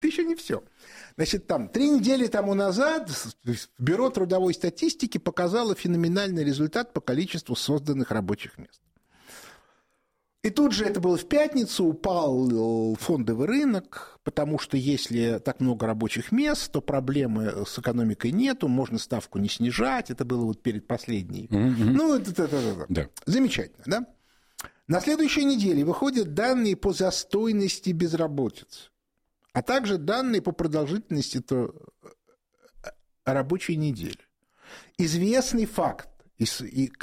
еще не все. Значит, 3 недели тому назад Бюро трудовой статистики показало феноменальный результат по количеству созданных рабочих мест. И тут же, это было в пятницу, упал фондовый рынок, потому что если так много рабочих мест, то проблемы с экономикой нету, можно ставку не снижать. Это было вот перед последней. Ну, да. Замечательно, да? На следующей неделе выходят данные по застойности безработицы, а также данные по продолжительности рабочей недели. Известный факт из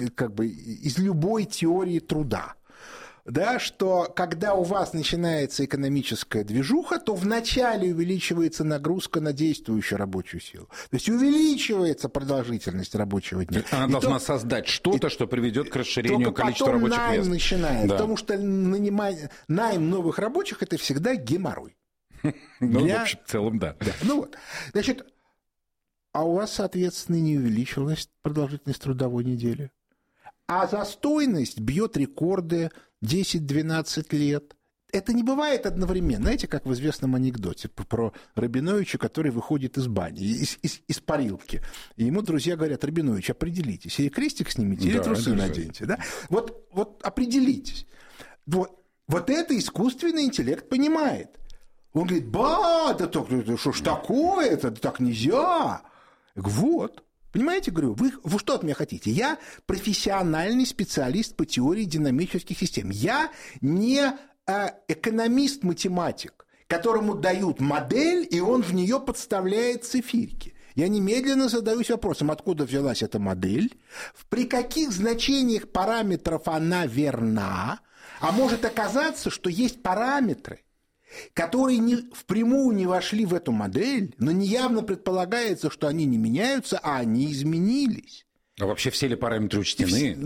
любой теории труда, да, что когда у вас начинается экономическая движуха, то вначале увеличивается нагрузка на действующую рабочую силу. То есть увеличивается продолжительность рабочего дня. Она должна создать что-то, что приведет к расширению количества рабочих мест. Только потом найм начинает, потому что найм новых рабочих – это всегда геморрой. Ну, в общем, в целом, да. Ну вот, значит, а у вас, соответственно, не увеличилась продолжительность трудовой недели. А застойность бьет рекорды 10-12 лет. Это не бывает одновременно. Знаете, как в известном анекдоте про Рабиновича, который выходит из бани, из парилки. И ему друзья говорят: Рабинович, определитесь, или крестик снимите, или трусы наденьте. Да? Вот определитесь. Вот это искусственный интеллект понимает. Он говорит: да что ж такое, это так нельзя. Вот. Понимаете, говорю, вы что от меня хотите? Я профессиональный специалист по теории динамических систем. Я не экономист-математик, которому дают модель, и он в нее подставляет циферки. Я немедленно задаюсь вопросом, откуда взялась эта модель, при каких значениях параметров она верна, а может оказаться, что есть параметры, которые впрямую не вошли в эту модель, но неявно предполагается, что они не меняются, а они изменились. А вообще все ли параметры учтены?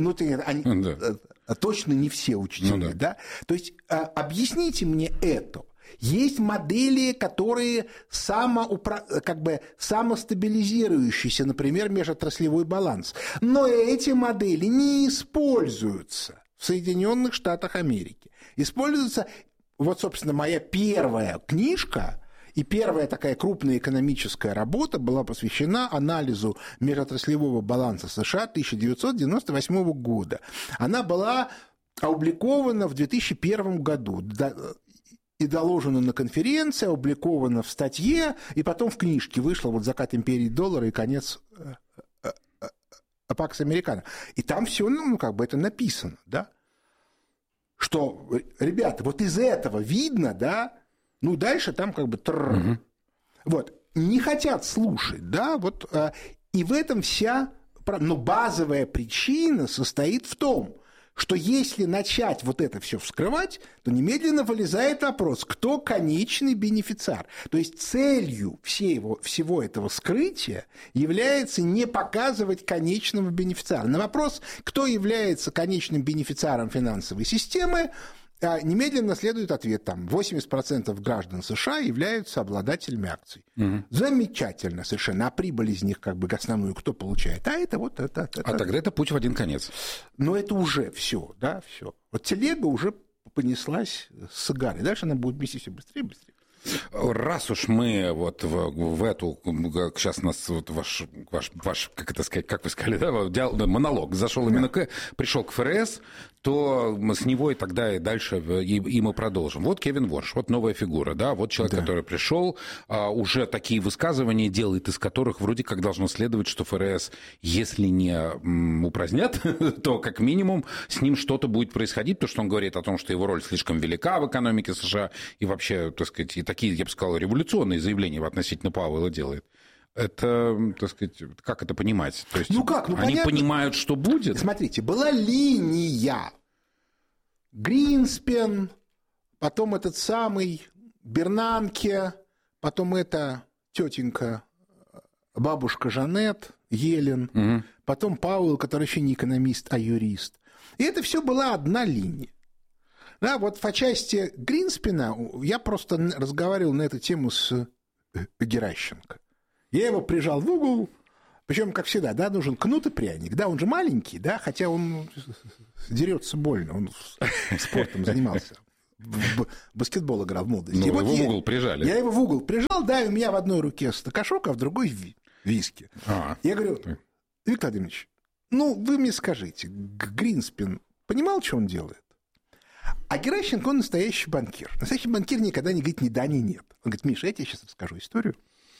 Точно не все учтены, да? То есть объясните мне это. Есть модели, которые самостабилизирующиеся, например, межотраслевой баланс. Но эти модели не используются в Соединенных Штатах Америки. Используются... Вот, собственно, моя первая книжка и первая такая крупная экономическая работа была посвящена анализу межотраслевого баланса США 1998 года. Она была опубликована в 2001 году и доложена на конференции, опубликована в статье, и потом в книжке вышла вот «Закат империи доллара» и конец Пакс Американо. И там все, это написано, да? Что, ребята, вот из этого видно, да, дальше там Вот, не хотят слушать, да, и в этом вся, но базовая причина состоит в том, что если начать вот это все вскрывать, то немедленно вылезает вопрос, кто конечный бенефициар. То есть целью всего этого скрытия является не показывать конечного бенефициара. На вопрос, кто является конечным бенефициаром финансовой системы, немедленно следует ответ, 80% граждан США являются обладателями акций. Угу. Замечательно совершенно. А прибыль из них основную кто получает? А это вот это. А тогда это путь в один конец. Но это уже все, да, все. Вот телега уже понеслась с сигарой. Дальше она будет вести все быстрее и быстрее. Раз уж мы вот в эту, сейчас у нас вот ваш, как это сказать, как вы сказали, да, монолог зашел именно пришел к ФРС, то с него и тогда и дальше и мы продолжим. Вот Кевин Ворш, вот новая фигура, да, вот человек, который пришел, уже такие высказывания делает, из которых вроде как должно следовать, что ФРС, если не упразднят, то как минимум с ним что-то будет происходить, потому что он говорит о том, что его роль слишком велика в экономике США и вообще, так сказать, и такие, я бы сказал, революционные заявления относительно Пауэлла делает. Это, так сказать, как это понимать? То есть они понятно, понимают, что будет? Смотрите, была линия. Гринспен, потом этот самый Бернанке, потом эта тетенька, бабушка Жанет, Йеллен, потом Пауэлл, который еще не экономист, а юрист. И это все была одна линия. Да, вот по части Гринспена я просто разговаривал на эту тему с Геращенко. Я его прижал в угол, причем, как всегда, да, нужен кнут и пряник. Да, он же маленький, да, хотя он дерется больно, он спортом занимался в баскетбол играл в молодости. Ну, его в угол прижали. Я его в угол прижал, да, и у меня в одной руке стакашок, а в другой виски. Я говорю, Виктор Владимирович, ну, вы мне скажите, Гринспен понимал, что он делает? А Геращенко, он настоящий банкир. Настоящий банкир никогда не говорит ни да, ни нет. Он говорит, Миша, я тебе сейчас расскажу историю.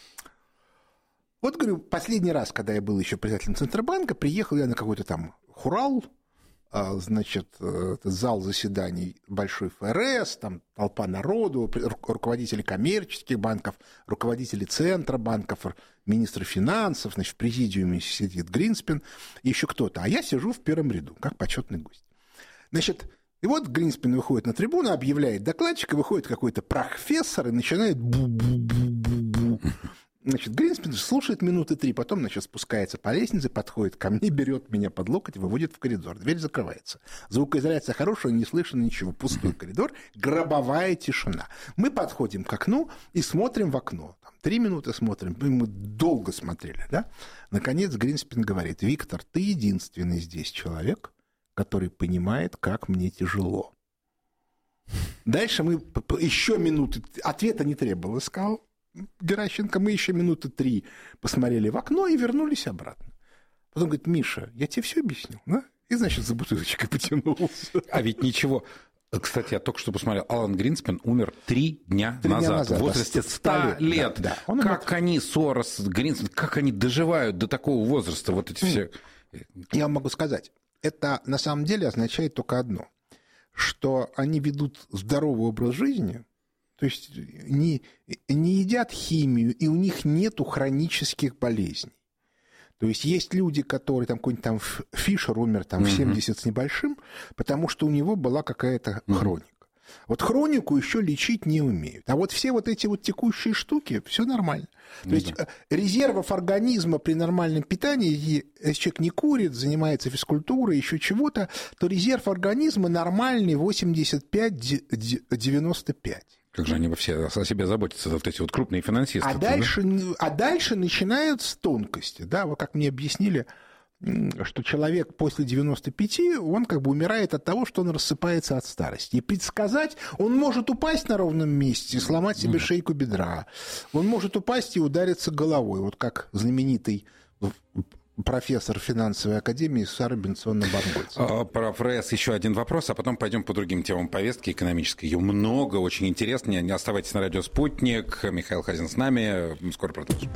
Вот, говорю, последний раз, когда я был еще председателем Центробанка, приехал я на какой-то там хурал, значит, зал заседаний большой ФРС, там толпа народу, руководители коммерческих банков, руководители Центробанков, министр финансов, значит, в президиуме сидит Гринспен, и еще кто-то. А я сижу в первом ряду, как почетный гость. Значит, и вот Гринспен выходит на трибуну, объявляет докладчика, выходит какой-то профессор и начинает бу-бу-бу-бу-бу. Значит, Гринспен слушает минуты 3, потом, значит, спускается по лестнице, подходит ко мне, берет меня под локоть, выводит в коридор. Дверь закрывается. Звукоизоляция хорошая, не слышно ничего. Пустой коридор, гробовая тишина. Мы подходим к окну и смотрим в окно. Там 3 минуты смотрим, мы долго смотрели, да? Наконец Гринспен говорит, Виктор, ты единственный здесь человек, который понимает, как мне тяжело. Дальше мы еще минуты, ответа не требовалось, сказал Геращенко, мы еще минуты 3 посмотрели в окно и вернулись обратно. Потом говорит, Миша, я тебе все объяснил, да? И, значит, за бутылочкой потянулся. А ведь ничего. Кстати, я только что посмотрел, Алан Гринспен умер 3 дня назад, в возрасте 100 лет. Да. Как они, Сорос, Гринспен, как они доживают до такого возраста, вот эти все... Я вам могу сказать, это на самом деле означает только одно, что они ведут здоровый образ жизни, то есть не едят химию, и у них нету хронических болезней. То есть есть люди, которые, там какой-нибудь там Фишер умер там, в 70 с небольшим, потому что у него была какая-то хроника. Вот хронику еще лечить не умеют. А вот все вот эти вот текущие штуки, все нормально. То есть резервов организма при нормальном питании, если человек не курит, занимается физкультурой, еще чего-то, то резерв организма нормальный 85-95. Как же они все о себе заботятся, вот эти вот крупные финансисты. А дальше начинаются тонкости. Да? Вот как мне объяснили, что человек после 95, он как бы умирает от того, что он рассыпается от старости. И предсказать, он может упасть на ровном месте, сломать себе шейку бедра, он может упасть и удариться головой, вот как знаменитый профессор финансовой академии Сара Бенсонна-Барнгольц. Про ФРС еще один вопрос, а потом пойдем по другим темам повестки экономической. Ее много, очень интересно. Не оставайтесь на радио «Спутник». Михаил Хазин с нами. Скоро продолжим.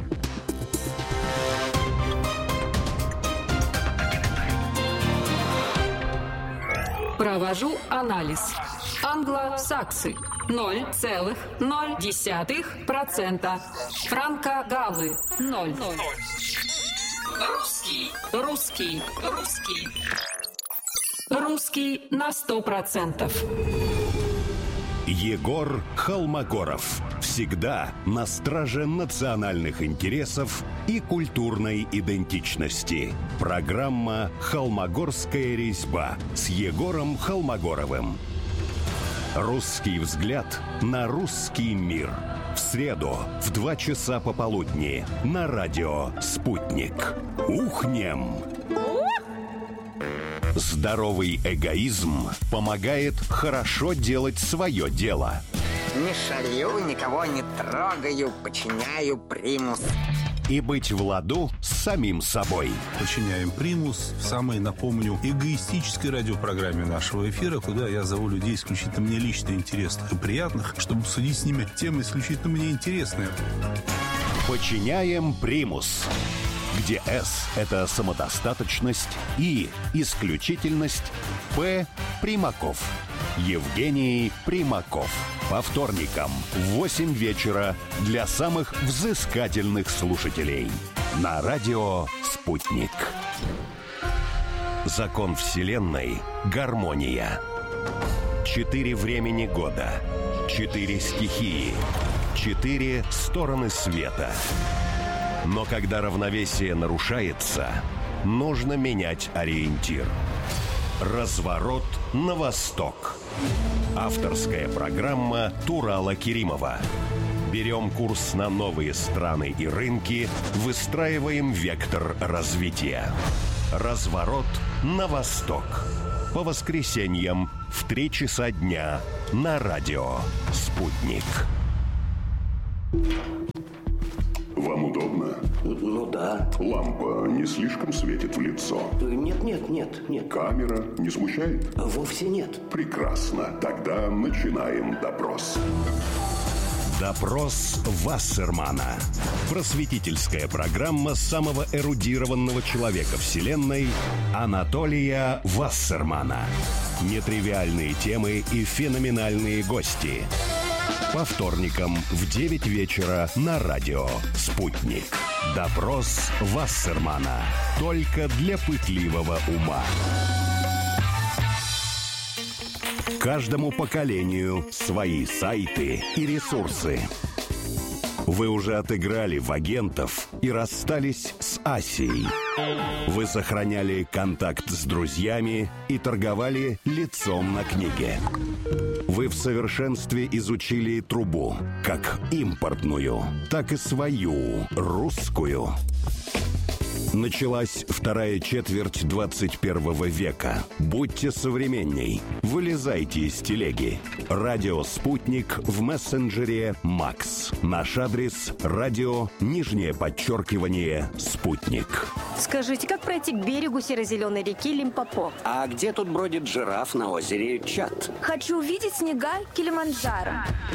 Провожу анализ. Англосаксы 0,0%. Франко-галлы 0. Русский на 100%. Егор Холмогоров. Всегда на страже национальных интересов и культурной идентичности. Программа «Холмогорская резьба» с Егором Холмогоровым. Русский взгляд на русский мир. В среду в 2 часа пополудни на радио «Спутник». Ухнем! Здоровый эгоизм помогает хорошо делать свое дело. Не шалю, никого не трогаю, подчиняю примус. И быть в ладу с самим собой. Подчиняем примус в самой, напомню, эгоистической радиопрограмме нашего эфира, куда я зову людей исключительно мне лично интересных и приятных, чтобы обсудить с ними темы исключительно мне интересные. Подчиняем примус, где «С» — это самодостаточность, «И» — исключительность, «П» — Примаков. Евгений Примаков. По вторникам в 8 вечера для самых взыскательных слушателей. На радио «Спутник». Закон Вселенной — гармония. 4 времени года, 4 стихии, 4 стороны света. Но когда равновесие нарушается, нужно менять ориентир. Разворот на восток. Авторская программа Турала Керимова. Берем курс на новые страны и рынки, выстраиваем вектор развития. Разворот на восток. По воскресеньям в 3 часа дня на радио «Спутник». Вам удобно? Ну да. Лампа не слишком светит в лицо? Нет. Камера не смущает? Вовсе нет. Прекрасно. Тогда начинаем допрос. Допрос Вассермана. Просветительская программа самого эрудированного человека Вселенной Анатолия Вассермана. Нетривиальные темы и феноменальные гости. По вторникам в 9 вечера на радио «Спутник». Допрос Вассермана. Только для пытливого ума. Каждому поколению свои сайты и ресурсы. Вы уже отыграли в агентов и расстались с Асией. Вы сохраняли контакт с друзьями и торговали лицом на книге. Вы в совершенстве изучили трубу, как импортную, так и свою, русскую. Началась вторая четверть 21 века. Будьте современней. Вылезайте из телеги. Радио «Спутник» в мессенджере «Макс». Наш адрес – радио _«Спутник». Скажите, как пройти к берегу серо-зеленой реки Лимпопо? А где тут бродит жираф на озере Чад? Хочу увидеть снега Килиманджаро.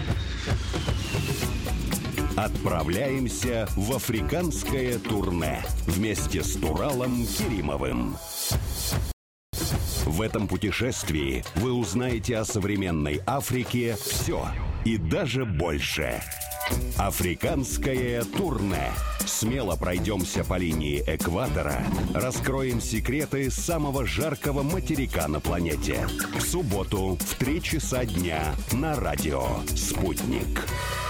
Отправляемся в африканское турне вместе с Туралом Керимовым. В этом путешествии вы узнаете о современной Африке все и даже больше. Африканское турне. Смело пройдемся по линии экватора, раскроем секреты самого жаркого материка на планете. В субботу в 3 часа дня на радио «Спутник».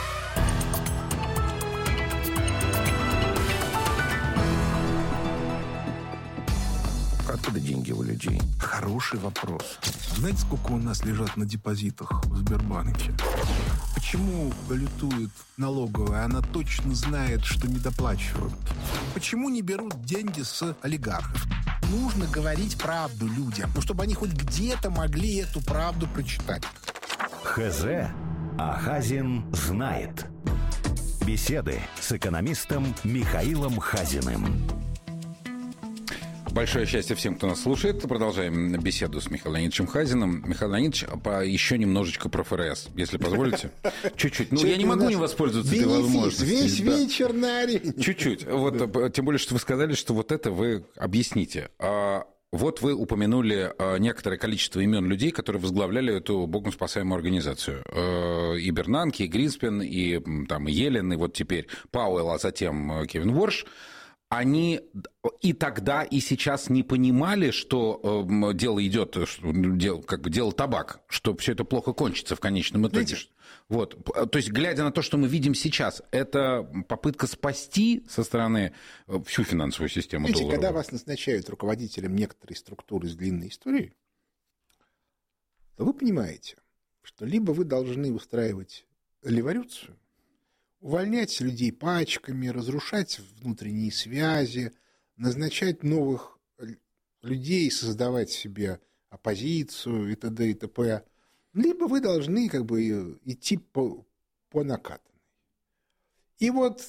Откуда деньги у людей? Хороший вопрос. Знаете, сколько у нас лежат на депозитах в Сбербанке? Почему балетует налоговая? Она точно знает, что недоплачивают. Почему не берут деньги с олигархов? Нужно говорить правду людям, чтобы они хоть где-то могли эту правду прочитать. ХЗ, а Хазин знает. Беседы с экономистом Михаилом Хазиным. Большое счастье всем, кто нас слушает. Продолжаем беседу с Михаилом Леонидовичем Хазиным. Михаил Леонидович, еще немножечко про ФРС, если позволите. Чуть-чуть. Ну, я не могу не воспользоваться этой возможностью. Весь вечер на арене. Чуть-чуть. Вот, тем более, что вы сказали, что вот это вы объясните. Вот вы упомянули некоторое количество имен людей, которые возглавляли эту богом спасаемую организацию. И Бернанке, и Гринспен, и там Йеллен, и вот теперь Пауэлл, а затем Кевин Уорш. Они и тогда, и сейчас не понимали, что дело идет, как бы дело табак, что все это плохо кончится в конечном итоге. Вот. То есть, глядя на то, что мы видим сейчас, это попытка спасти со стороны всю финансовую систему долларовую. Когда вас назначают руководителем некоторой структуры с длинной историей, то вы понимаете, что либо вы должны устраивать революцию, увольнять людей пачками, разрушать внутренние связи, назначать новых людей, создавать себе оппозицию и т.д. и т.п. Либо вы должны как бы идти по накатанной. И вот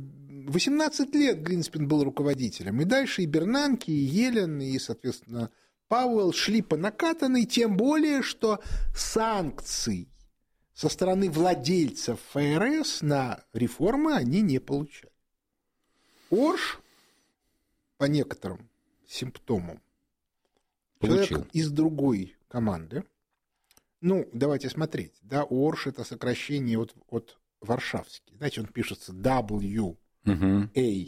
18 лет Гринспен был руководителем, и дальше и Бернанке, и Йеллен, и, соответственно, Пауэлл шли по накатанной, тем более, что санкций со стороны владельцев ФРС на реформы они не получали. Уорш, по некоторым симптомам, человек из другой команды, ну, давайте смотреть, да, Уорш – это сокращение от варшавский, знаете, он пишется W, A,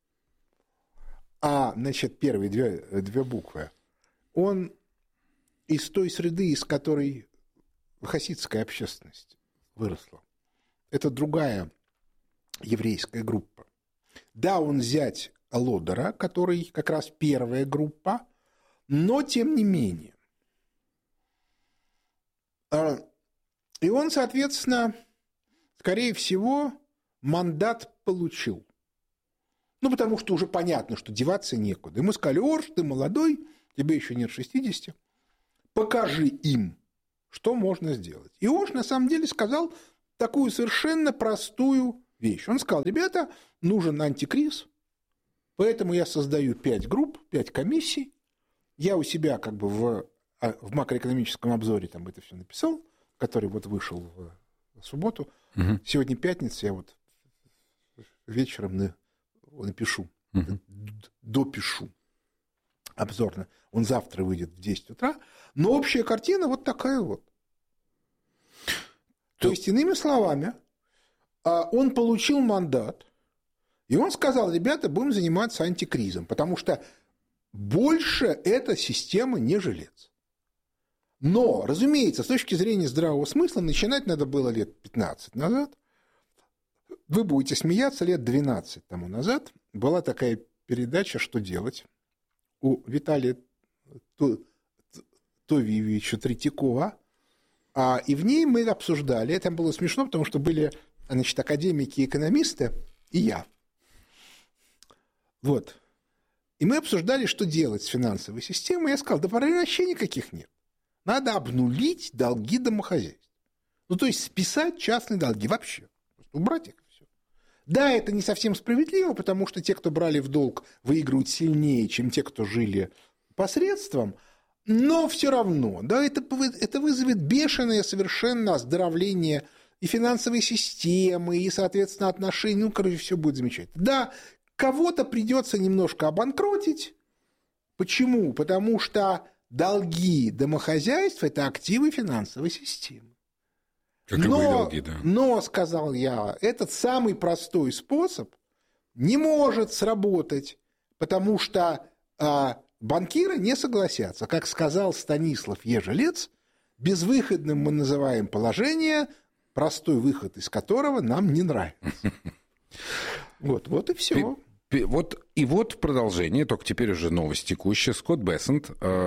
а, значит, первые две буквы, он из той среды, из которой хасидская общественность выросла. Это другая еврейская группа. Да, он зять Лодера, который как раз первая группа, но тем не менее. И он, соответственно, скорее всего, мандат получил. Ну, потому что уже понятно, что деваться некуда. Ему сказали: Орш, ты молодой, тебе еще нет 60. покажи им, что можно сделать. И Ош на самом деле сказал такую совершенно простую вещь. Он сказал: ребята, нужен антикриз, поэтому я создаю 5 групп, 5 комиссий. Я у себя как бы в макроэкономическом обзоре там это все написал, который вот вышел в субботу. Угу. Сегодня пятница, я вот вечером напишу, допишу обзорно. Он завтра выйдет в 10 утра. Но общая картина вот такая вот. То есть, иными словами, он получил мандат, и он сказал: ребята, будем заниматься антикризом, потому что больше эта система не жилец. Но, разумеется, с точки зрения здравого смысла, начинать надо было лет 15 назад. Вы будете смеяться, лет 12 тому назад была такая передача «Что делать?» у Виталия Товиевича Третьякова. И в ней мы обсуждали, это было смешно, потому что были, значит, академики, экономисты и я. Вот. И мы обсуждали, что делать с финансовой системой. Я сказал: да вообще никаких нет. Надо обнулить долги домохозяйств. Ну, то есть списать частные долги вообще. Убрать их. Все. Да, это не совсем справедливо, потому что те, кто брали в долг, выигрывают сильнее, чем те, кто жили посредством. Но все равно, да, это вызовет бешеное совершенно оздоровление и финансовой системы, и, соответственно, отношений. Ну, короче, все будет замечательно. Да, кого-то придется немножко обанкротить. Почему? Потому что долги домохозяйств – это активы финансовой системы. Как любые долги, да. Но, сказал я, этот самый простой способ не может сработать, потому что банкиры не согласятся. Как сказал Станислав Ежелец, безвыходным мы называем положение, простой выход из которого нам не нравится. Вот и все. Вот в продолжение, только теперь уже новость текущая. Скотт Бессент,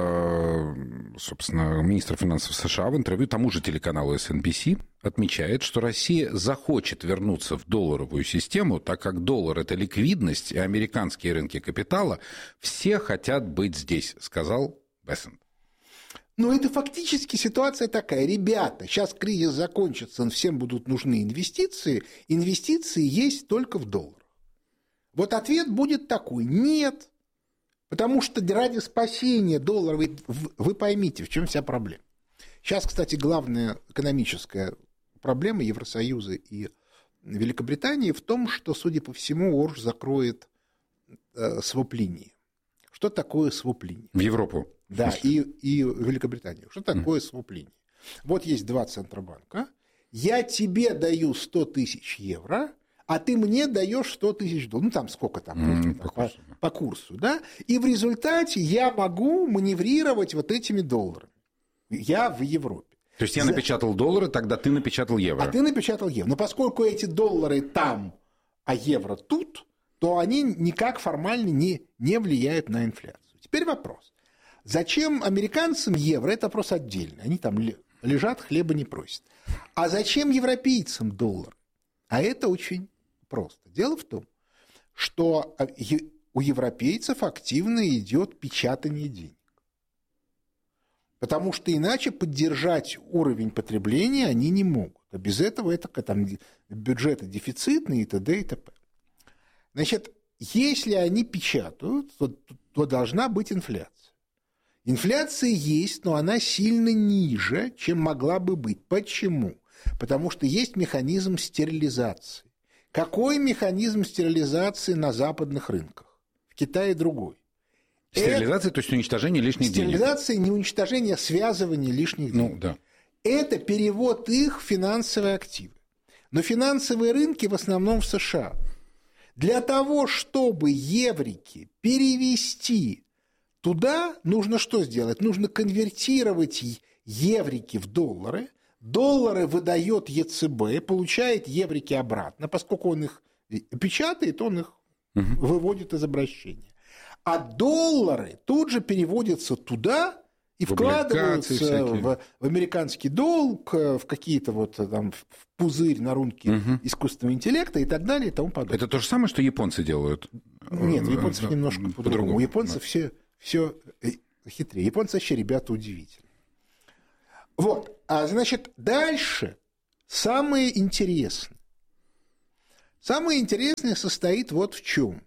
собственно, министр финансов США, в интервью тому же телеканалу SNBC отмечает, что Россия захочет вернуться в долларовую систему, так как доллар – это ликвидность, и американские рынки капитала все хотят быть здесь, сказал Бессент. Но это фактически ситуация такая. Ребята, сейчас кризис закончится, всем будут нужны инвестиции. Инвестиции есть только в доллар. Вот ответ будет такой: нет. Потому что ради спасения доллара, вы поймите, в чем вся проблема. Сейчас, кстати, главная экономическая проблема Евросоюза и Великобритании в том, что, судя по всему, Орш закроет своп-линии. Что такое своп-линии? В Европу. Да, и в Великобританию. Что такое своп-линии? Вот есть 2 Центробанка. Я тебе даю 100 тысяч евро, а ты мне даешь 100 тысяч долларов. Ну, там сколько там? По курсу, да? И в результате я могу маневрировать вот этими долларами. Я в Европе. То есть я напечатал доллары, тогда ты напечатал евро. А ты напечатал евро. Но поскольку эти доллары там, а евро тут, то они никак формально не влияют на инфляцию. Теперь вопрос. Зачем американцам евро? Это вопрос отдельный. Они там лежат, хлеба не просят. А зачем европейцам доллар? А это очень просто. Дело в том, что у европейцев активно идет печатание денег. Потому что иначе поддержать уровень потребления они не могут. А без этого это там бюджеты дефицитные и т.д. и т.п. Значит, если они печатают, то должна быть инфляция. Инфляция есть, но она сильно ниже, чем могла бы быть. Почему? Потому что есть механизм стерилизации. Какой механизм стерилизации на западных рынках? В Китае другой. Стерилизация, то есть уничтожение лишних денег. Стерилизация, не уничтожение, а связывание лишних денег. Да. Это перевод их в финансовые активы. Но финансовые рынки в основном в США. Для того, чтобы еврики перевести туда, нужно что сделать? Нужно конвертировать еврики в доллары. Доллары выдает ЕЦБ, получает еврики обратно, поскольку он их печатает, он их выводит из обращения. А доллары тут же переводятся туда и вкладываются в американский долг, в какие-то вот там в пузырь на рынке искусственного интеллекта и так далее и тому подобное. Это то же самое, что японцы делают? Нет, у японцев немножко по-другому. У японцев все хитрее. Японцы вообще ребята удивительные. Вот, значит, дальше самое интересное. Самое интересное состоит вот в чем.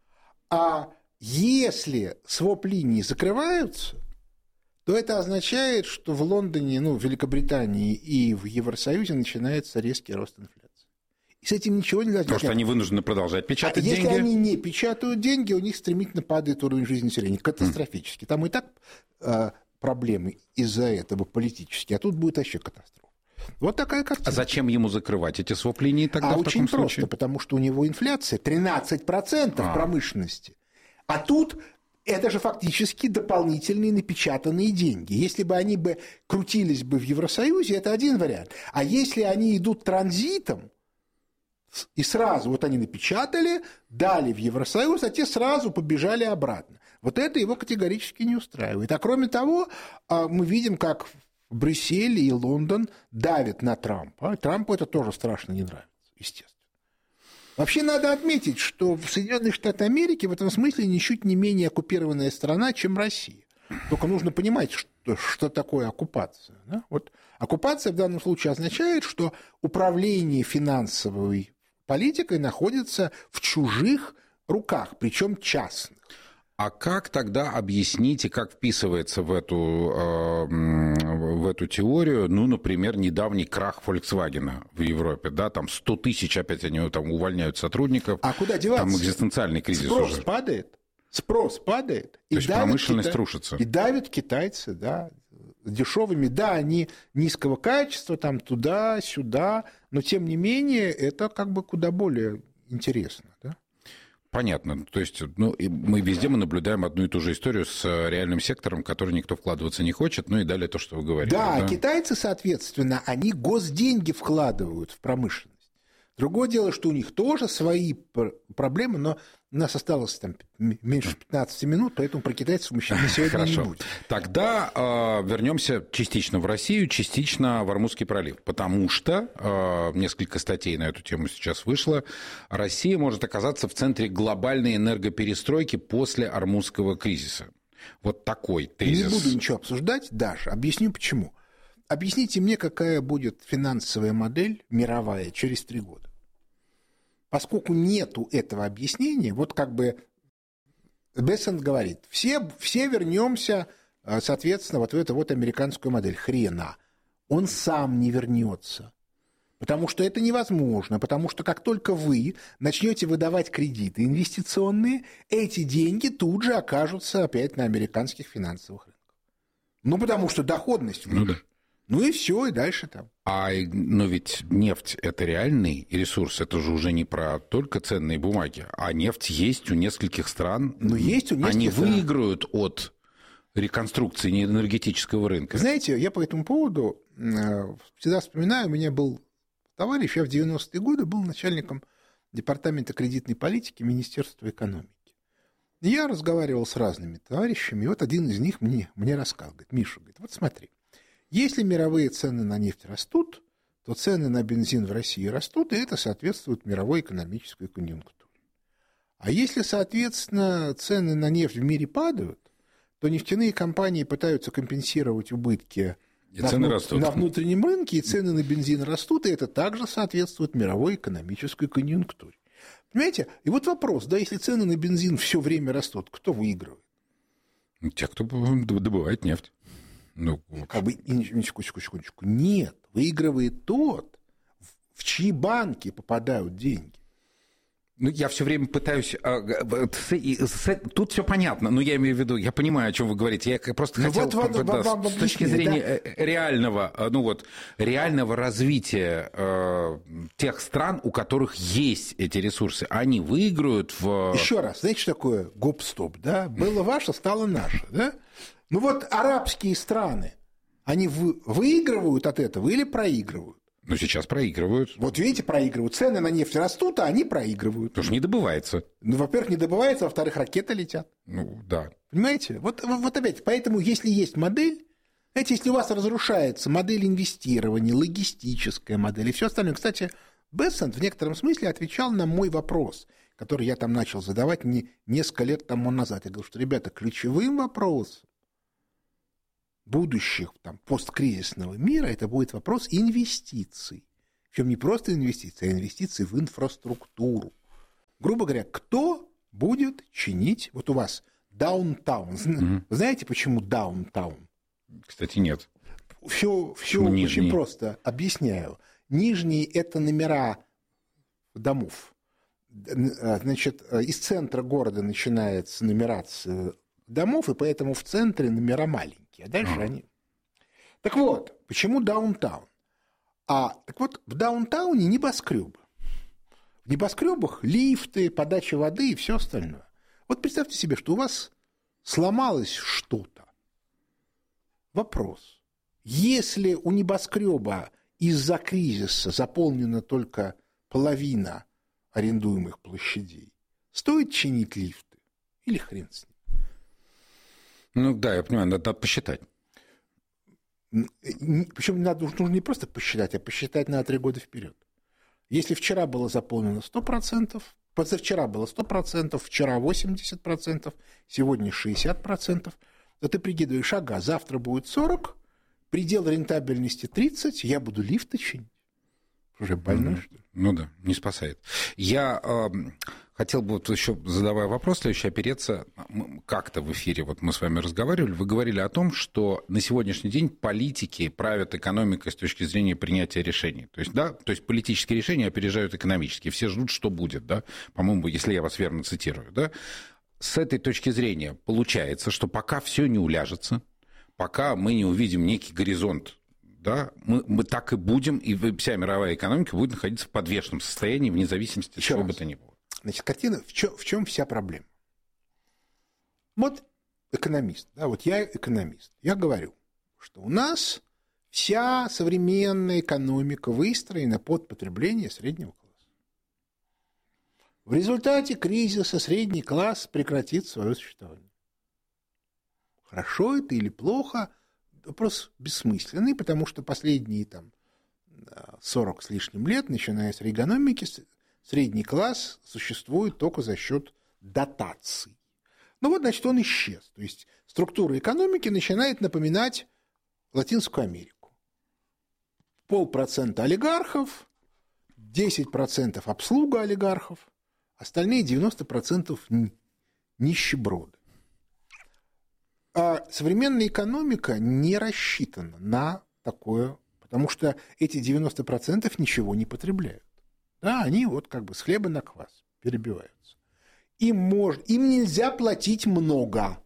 Если своп-линии закрываются, то это означает, что в Лондоне, в Великобритании и в Евросоюзе начинается резкий рост инфляции. И с этим ничего нельзя делать. Потому что они вынуждены продолжать печатать деньги. Если они не печатают деньги, у них стремительно падает уровень жизни населения. Катастрофически. Там и так проблемы из-за этого политические, а тут будет вообще катастрофа. Вот такая картина. А зачем ему закрывать эти своп-линии тогда в очень таком просто, случае? потому что у него инфляция 13% в промышленности. А тут это же фактически дополнительные напечатанные деньги. Если бы они крутились бы в Евросоюзе, это один вариант. А если они идут транзитом, и сразу вот они напечатали, дали в Евросоюз, а те сразу побежали обратно. Вот это его категорически не устраивает. А кроме того, мы видим, как Брюссель и Лондон давят на Трампа. Трампу это тоже страшно не нравится, естественно. Вообще надо отметить, что Соединенные Штаты Америки в этом смысле ничуть не менее оккупированная страна, чем Россия. Только нужно понимать, что такое оккупация. Да? Вот оккупация в данном случае означает, что управление финансовой политикой находится в чужих руках, причем частных. А как тогда объяснить и как вписывается в эту теорию, например, недавний крах Volkswagen в Европе, да, там 100 тысяч опять они там увольняют сотрудников. А куда деваться? Там экзистенциальный кризис Спрос уже. Спрос падает. То есть промышленность рушится. И давят китайцы, да, дешевыми, да, они низкого качества, там туда-сюда, но тем не менее это как бы куда более интересно, да. Понятно. То есть мы везде наблюдаем одну и ту же историю с реальным сектором, в который никто вкладываться не хочет, и далее то, что вы говорите. Да, китайцы, соответственно, они госденьги вкладывают в промышленность. Другое дело, что у них тоже свои проблемы, но у нас осталось там меньше 15 минут, поэтому про китайцев мы сегодня не будем. Тогда вернемся частично в Россию, частично в Ормузский пролив, потому что несколько статей на эту тему сейчас вышло. Россия может оказаться в центре глобальной энергоперестройки после Ормузского кризиса. Вот такой тезис. Не буду ничего обсуждать, Даша, объясню почему. Объясните мне, какая будет финансовая модель мировая через 3 года. Поскольку нету этого объяснения, вот как бы Бессент говорит, все вернемся, соответственно, вот в эту вот американскую модель. Хрена. Он сам не вернется. Потому что это невозможно. Потому что как только вы начнете выдавать кредиты инвестиционные, эти деньги тут же окажутся опять на американских финансовых рынках. Потому что доходность выше. И все, и дальше там. Но ведь нефть – это реальный ресурс, это же уже не про только ценные бумаги, а нефть есть у нескольких стран. Есть у нескольких Они стран. Выиграют от реконструкции энергетического рынка. Знаете, я по этому поводу всегда вспоминаю, у меня был товарищ, я в 90-е годы был начальником департамента кредитной политики Министерства экономики. И я разговаривал с разными товарищами, и вот один из них мне рассказал, говорит, Миша, вот смотри, если мировые цены на нефть растут, то цены на бензин в России растут, и это соответствует мировой экономической конъюнктуре. А если, соответственно, цены на нефть в мире падают, то нефтяные компании пытаются компенсировать убытки на внутреннем рынке, и цены на бензин растут, и это также соответствует мировой экономической конъюнктуре. Понимаете? И вот вопрос, да, если цены на бензин все время растут, кто выигрывает? Те, кто добывает нефть. Секундочку. Нет, выигрывает тот, в чьи банки попадают деньги. Я все время пытаюсь... Тут все понятно, но я имею в виду, я понимаю, о чем вы говорите. Я просто хотел... с точки зрения реального развития тех стран, у которых есть эти ресурсы, они выиграют в... Еще раз, знаете, что такое гоп-стоп, да? Было ваше, стало наше, да? Арабские страны, они выигрывают от этого или проигрывают? Сейчас проигрывают. Вот видите, проигрывают. Цены на нефть растут, а они проигрывают. Потому что не добывается. Во-первых, не добывается, во-вторых, ракеты летят. Да. Понимаете? Вот опять, поэтому, если есть модель, знаете, если у вас разрушается модель инвестирования, логистическая модель и все остальное. Кстати, Бессент в некотором смысле отвечал на мой вопрос, который я там начал задавать несколько лет тому назад. Я говорил, что, ребята, ключевым вопросом будущих там, посткризисного мира, это будет вопрос инвестиций. Причем не просто инвестиции, а инвестиции в инфраструктуру. Грубо говоря, кто будет чинить... Вот у вас даунтаун. Вы знаете, почему даунтаун? Кстати, нет. Все очень просто объясняю. Нижние – это номера домов. Значит, из центра города начинается нумерация домов, и поэтому в центре номера маленькие, а дальше они... Так вот, почему даунтаун? Так вот, в даунтауне небоскребы. В небоскребах лифты, подача воды и все остальное. Вот представьте себе, что у вас сломалось что-то. Вопрос. Если у небоскреба из-за кризиса заполнена только половина арендуемых площадей, стоит чинить лифты? Или хрен с ним? Ну да, я понимаю, надо посчитать. Причем нужно не просто посчитать, а посчитать на 3 года вперед. Если вчера было заполнено 100%, позавчера было 100%, вчера 80%, сегодня 60%, то ты прикидываешь, завтра будет 40%, предел рентабельности 30%, я буду лифты чинить. Уже больной, что ли? Ну да, не спасает. Я хотел бы, вот еще задавая вопрос, следующий, опереться, как-то в эфире, вот мы с вами разговаривали, вы говорили о том, что на сегодняшний день политики правят экономикой с точки зрения принятия решений. То есть политические решения опережают экономические. Все ждут, что будет, да? По-моему, если я вас верно цитирую, да? С этой точки зрения получается, что пока все не уляжется, пока мы не увидим некий горизонт, да, мы так и будем, и вся мировая экономика будет находиться в подвешенном состоянии, вне зависимости от чего бы то ни было. Значит, картина, в чем вся проблема? Вот экономист, да, вот я экономист, я говорю, что у нас вся современная экономика выстроена под потребление среднего класса. В результате кризиса средний класс прекратит свое существование. Хорошо это или плохо? Вопрос бессмысленный, потому что последние 40 с лишним лет, начиная с Рейгономики, средний класс существует только за счет дотаций. Ну вот, значит, он исчез. То есть структура экономики начинает напоминать Латинскую Америку. 0,5% олигархов, 10% обслуга олигархов, остальные 90% нищеброды. А современная экономика не рассчитана на такое, потому что эти 90% ничего не потребляют. Да, они вот как бы с хлеба на квас перебиваются. Им нельзя платить много.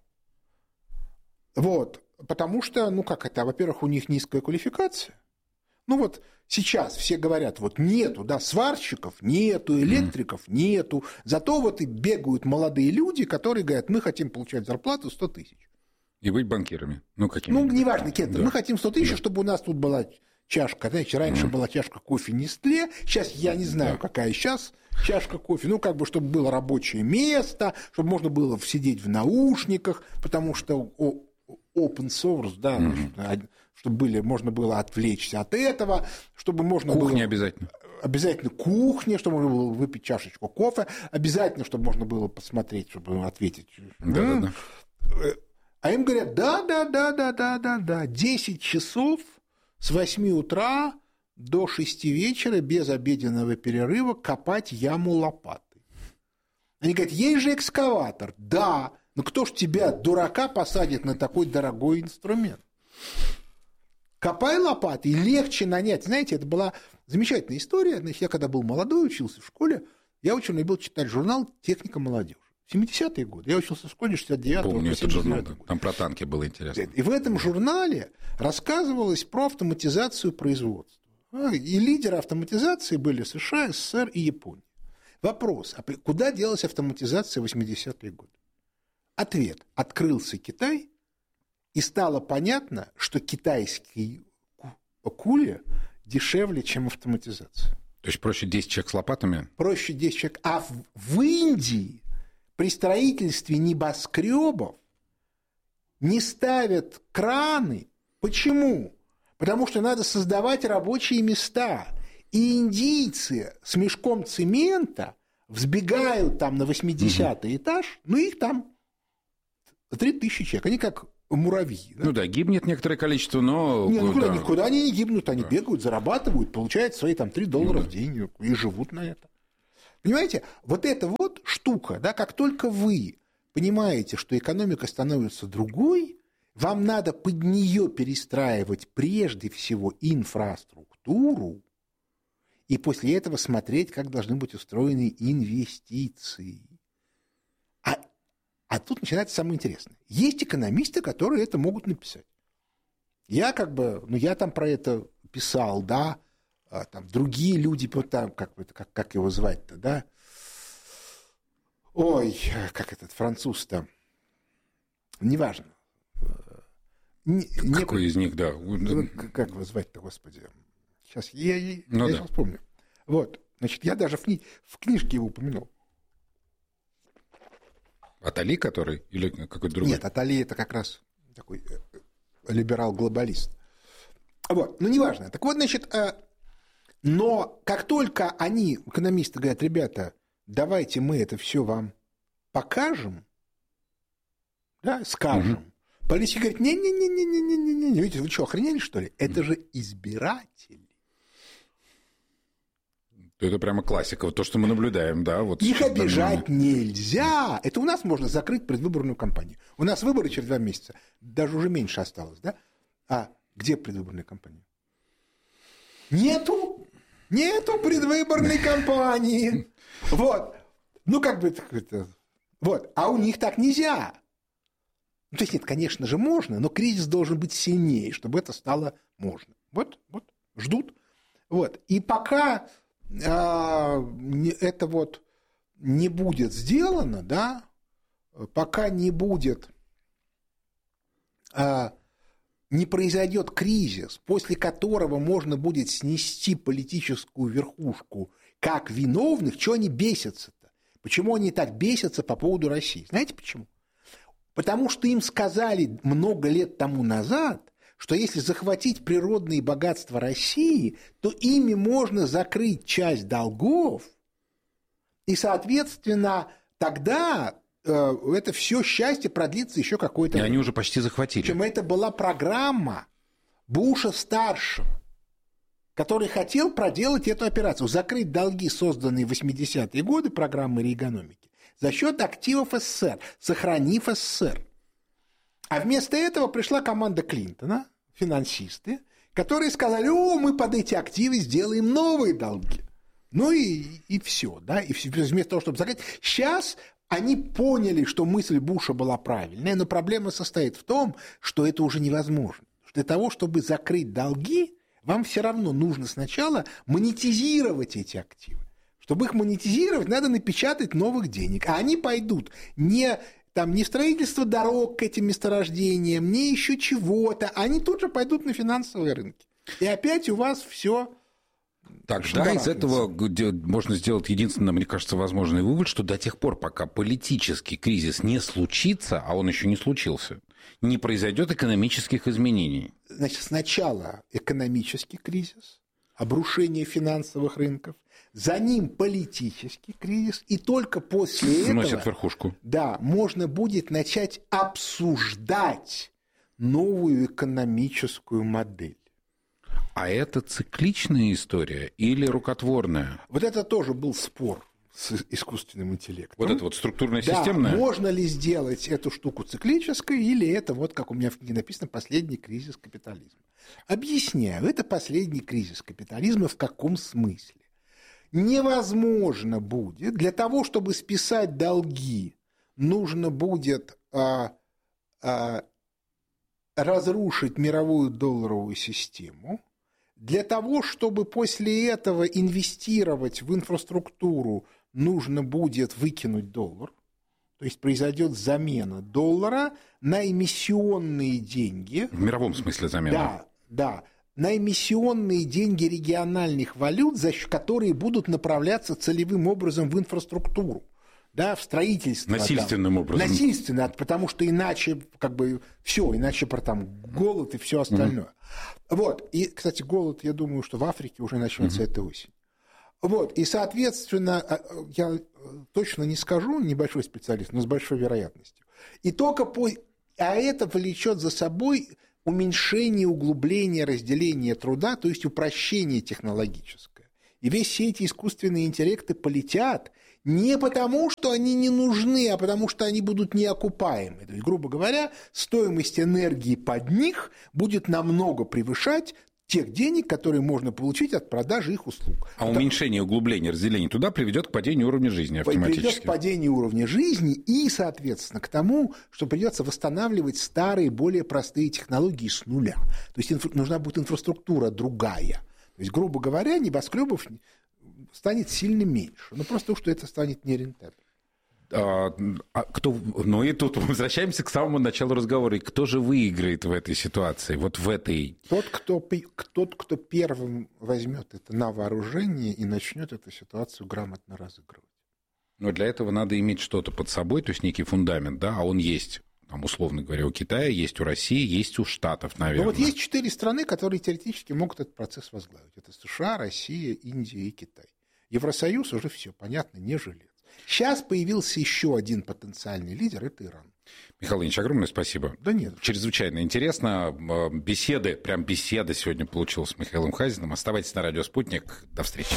Вот, потому что, во-первых, у них низкая квалификация. Ну вот сейчас все говорят, вот нету, да, сварщиков, нету, электриков, нету. Зато вот и бегают молодые люди, которые говорят, мы хотим получать зарплату 100 тысяч. И быть банкирами. Какими-нибудь. Неважно, кем-то. Да. Мы хотим 100 тысяч, чтобы у нас тут была чашка. Знаете, раньше была чашка кофе Нестле, сейчас я не знаю, какая сейчас чашка кофе. Чтобы было рабочее место, чтобы можно было сидеть в наушниках, потому что open source, да, чтобы можно было отвлечься от этого, чтобы можно было... Кухня обязательно. Обязательно кухня, чтобы можно было выпить чашечку кофе, обязательно, чтобы можно было посмотреть, чтобы ответить. Да. А им говорят, да, 10 часов с 8 утра до 6 вечера без обеденного перерыва копать яму лопатой. Они говорят, есть же экскаватор. Да, но кто ж тебя, дурака, посадит на такой дорогой инструмент? Копай лопатой, легче нанять. Знаете, это была замечательная история. Значит, я когда был молодой, учился в школе, я очень любил читать журнал «Техника молодежи». 70-е годы. Я учился в школе 69-го. Помню этот журнал, да. Там про танки было интересно. И в этом журнале рассказывалось про автоматизацию производства. И лидеры автоматизации были США, СССР и Япония. Вопрос, а куда делась автоматизация в 80-е годы? Ответ. Открылся Китай, и стало понятно, что китайские кули дешевле, чем автоматизация. То есть проще 10 человек с лопатами? Проще 10 человек. А в Индии при строительстве небоскребов не ставят краны. Почему? Потому что надо создавать рабочие места. И индийцы с мешком цемента взбегают там на 80-й этаж, их там 3000 человек. Они как муравьи. Да? Ну да, гибнет некоторое количество, но... Никуда они не гибнут, они бегают, зарабатывают, получают свои там $3 в день и живут на это. Понимаете, вот эта вот штука, да, как только вы понимаете, что экономика становится другой, вам надо под нее перестраивать прежде всего инфраструктуру, и после этого смотреть, как должны быть устроены инвестиции. А тут начинается самое интересное. Есть экономисты, которые это могут написать. Я там про это писал, да, там другие люди, вот там, как его звать-то, да? Ой, как этот француз-то? Неважно. Какой из них, да? Как его звать-то, господи? Сейчас я сейчас вспомню. Вот, значит, я даже в книжке его упомянул. Атали который? Или какой-то другой? Нет, Атали это как раз такой либерал-глобалист. Вот, ну, неважно. Так вот, значит, но как только они, экономисты, говорят, ребята, давайте мы это все вам покажем, да, скажем. Политики говорят, не-не-не-не-не-не-не, видите, вы что, охренели, что ли? Это же избиратели. Это прямо классика, вот то, что мы наблюдаем, да. Вот их обижать нельзя. Это у нас можно закрыть предвыборную кампанию. У нас выборы через 2 месяца, даже уже меньше осталось, да? А где предвыборная кампания? Нету предвыборной кампании. Вот. Ну, как бы это... Вот. А у них так нельзя. То есть, нет, конечно же, можно, но кризис должен быть сильнее, чтобы это стало можно. Вот, ждут. Вот. И пока это вот не будет сделано, да, пока не будет, не произойдет кризис, после которого можно будет снести политическую верхушку как виновных, чего они бесятся-то? Почему они так бесятся по поводу России? Знаете почему? Потому что им сказали много лет тому назад, что если захватить природные богатства России, то ими можно закрыть часть долгов, и, соответственно, тогда это все счастье продлится еще какое-то время. И они уже почти захватили. Причем это была программа Буша-старшего, который хотел проделать эту операцию, закрыть долги, созданные в 80-е годы программой реэкономики, за счет активов СССР, сохранив СССР. А вместо этого пришла команда Клинтона, финансисты, которые сказали, мы под эти активы сделаем новые долги. Ну и все, да, и вместо того, чтобы закрыть. Сейчас они поняли, что мысль Буша была правильная, но проблема состоит в том, что это уже невозможно. Для того, чтобы закрыть долги, вам все равно нужно сначала монетизировать эти активы. Чтобы их монетизировать, надо напечатать новых денег. А они пойдут не строительство дорог к этим месторождениям, не еще чего-то. Они тут же пойдут на финансовые рынки. И опять у вас все. Тогда из этого можно сделать единственный, мне кажется, возможный вывод, что до тех пор, пока политический кризис не случится, а он еще не случился, не произойдет экономических изменений. Значит, сначала экономический кризис, обрушение финансовых рынков, за ним политический кризис, и только после этого сносит верхушку. Да, можно будет начать обсуждать новую экономическую модель. А это цикличная история или рукотворная? Вот это тоже был спор с искусственным интеллектом. Вот это вот структурно-системная? Да, можно ли сделать эту штуку циклической, или это, вот как у меня в книге написано, последний кризис капитализма. Объясняю, это последний кризис капитализма в каком смысле? Невозможно будет, для того, чтобы списать долги, нужно будет разрушить мировую долларовую систему. Для того, чтобы после этого инвестировать в инфраструктуру, нужно будет выкинуть доллар. То есть произойдет замена доллара на эмиссионные деньги. В мировом смысле замена. Да. На эмиссионные деньги региональных валют, которые будут направляться целевым образом в инфраструктуру. Да, в строительство. Насильственным образом. Насильственно, потому что иначе иначе голод и все остальное. Вот. И, кстати, голод, я думаю, что в Африке уже начнется этой осенью. Вот. И, соответственно, я точно не скажу, небольшой специалист, но с большой вероятностью. И только А это влечет за собой уменьшение, углубление, разделение труда, то есть упрощение технологическое. И все эти искусственные интеллекты полетят не потому, что они не нужны, а потому, что они будут неокупаемы. То есть, грубо говоря, стоимость энергии под них будет намного превышать тех денег, которые можно получить от продажи их услуг. А уменьшение, углубление, разделение туда приведет к падению уровня жизни автоматически. Приведет к падению уровня жизни и, соответственно, к тому, что придется восстанавливать старые, более простые технологии с нуля. То есть нужна будет инфраструктура другая. То есть, грубо говоря, небоскребов станет сильно меньше. Но просто потому, что это станет нерентабельно. Ну и тут возвращаемся к самому началу разговора. И кто же выиграет в этой ситуации? Вот в этой... Тот, кто первым возьмет это на вооружение и начнет эту ситуацию грамотно разыгрывать. Но для этого надо иметь что-то под собой, то есть некий фундамент, да, а он есть. Там, условно говоря, у Китая, есть у России, есть у Штатов, наверное. Ну вот есть 4 страны, которые теоретически могут этот процесс возглавить. Это США, Россия, Индия и Китай. Евросоюз уже все, понятно, не жилец. Сейчас появился еще один потенциальный лидер – это Иран. Михаил Ильич, огромное спасибо. Да нет. Чрезвычайно интересно. Беседа сегодня получилась с Михаилом Хазиным. Оставайтесь на радио «Спутник». До встречи.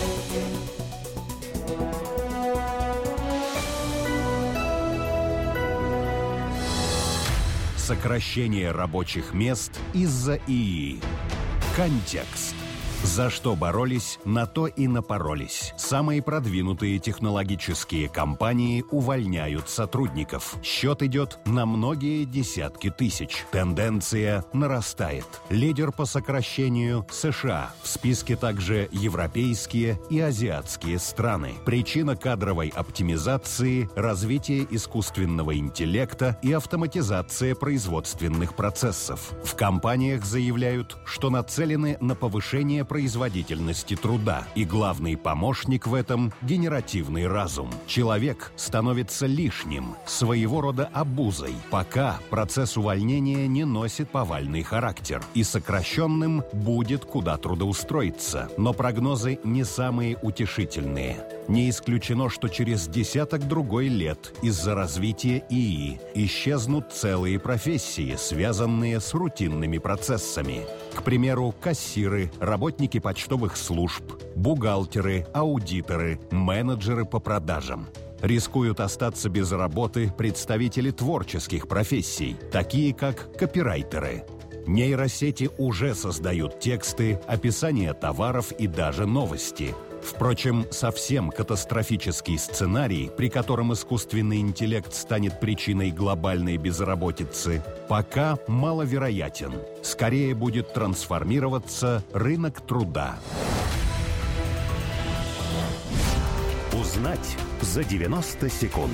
Сокращение рабочих мест из-за ИИ. Контекст. За что боролись, на то и напоролись. Самые продвинутые технологические компании увольняют сотрудников. Счет идет на многие десятки тысяч. Тенденция нарастает. Лидер по сокращению – США. В списке также европейские и азиатские страны. Причина кадровой оптимизации – развитие искусственного интеллекта и автоматизация производственных процессов. В компаниях заявляют, что нацелены на повышение производительности труда, и главный помощник в этом – генеративный разум. Человек становится лишним, своего рода обузой, пока процесс увольнения не носит повальный характер, и сокращенным будет куда трудоустроиться. Но прогнозы не самые утешительные. Не исключено, что через десяток-другой лет из-за развития ИИ исчезнут целые профессии, связанные с рутинными процессами. К примеру, кассиры, работники почтовых служб, бухгалтеры, аудиторы, менеджеры по продажам. Рискуют остаться без работы представители творческих профессий, такие как копирайтеры. Нейросети уже создают тексты, описания товаров и даже новости. Впрочем, совсем катастрофический сценарий, при котором искусственный интеллект станет причиной глобальной безработицы, пока маловероятен. Скорее будет трансформироваться рынок труда. Узнать за 90 секунд.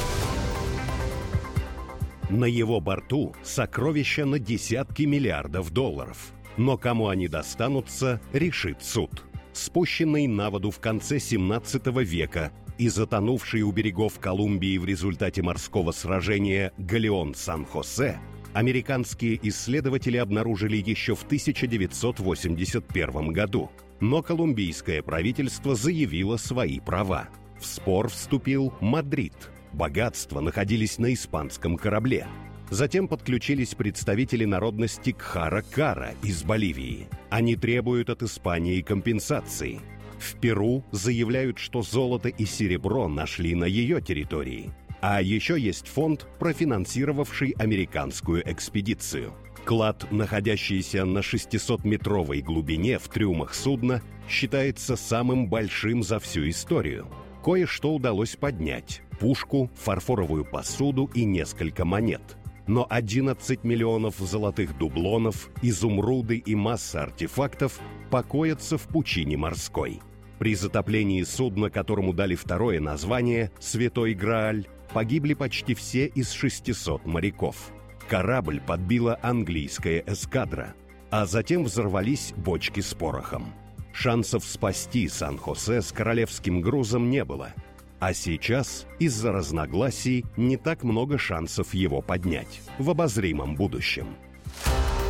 На его борту сокровища на десятки миллиардов долларов. Но кому они достанутся, решит суд. Спущенный на воду в конце 17 века и затонувший у берегов Колумбии в результате морского сражения галеон «Сан-Хосе», американские исследователи обнаружили еще в 1981 году. Но колумбийское правительство заявило свои права. В спор вступил Мадрид. Богатства находились на испанском корабле. Затем подключились представители народности Кхара-Кара из Боливии. Они требуют от Испании компенсации. В Перу заявляют, что золото и серебро нашли на ее территории. А еще есть фонд, профинансировавший американскую экспедицию. Клад, находящийся на 600-метровой глубине в трюмах судна, считается самым большим за всю историю. Кое-что удалось поднять – пушку, фарфоровую посуду и несколько монет. Но 11 миллионов золотых дублонов, изумруды и масса артефактов покоятся в пучине морской. При затоплении судна, которому дали второе название «Святой Грааль», погибли почти все из 600 моряков. Корабль подбила английская эскадра, а затем взорвались бочки с порохом. Шансов спасти Сан-Хосе с королевским грузом не было. А сейчас, из-за разногласий, не так много шансов его поднять в обозримом будущем.